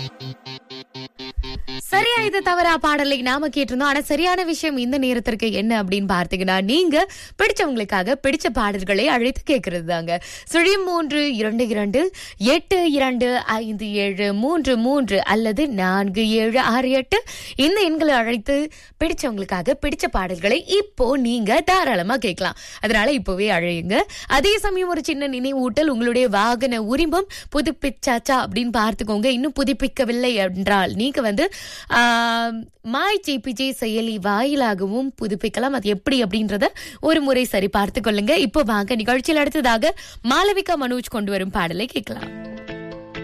சரியா இது தவறா பாடலை நாம கேட்டிருந்தோம். ஆனா சரியான விஷயம் இந்த நேரத்திற்கு என்ன அப்படின்னு பார்த்தீங்கன்னா, நீங்க பிடிச்சவங்களுக்காக பிடிச்ச பாடல்களை அழைத்து கேட்கறது தாங்க. 0322825733 அல்லது 4768 இந்த எண்களை அழைத்து பிடிச்சவங்களுக்காக பிடிச்ச பாடல்களை இப்போ நீங்க தாராளமா கேட்கலாம். அதனால இப்பவே அழையுங்க. அதே சமயம் ஒரு சின்ன நினைவூட்டல், உங்களுடைய வாகன உரிமம் புதுப்பிச்சாச்சா அப்படின்னு பார்த்துக்கோங்க. இன்னும் புதுப்பிக்கவில்லை என்றால் நீங்க வந்து மாய் ஜேபிஜே செயலி வாயிலாகவும் புதுப்பிக்கலாம். அது எப்படி அப்படின்றத ஒரு முறை சரி பார்த்து கொள்ளுங்க. இப்போ வாங்க நிகழ்ச்சியில் அடுத்ததாக மாளவிகா மனோஜ் கொண்டு வரும் பாடலை கேட்கலாம்.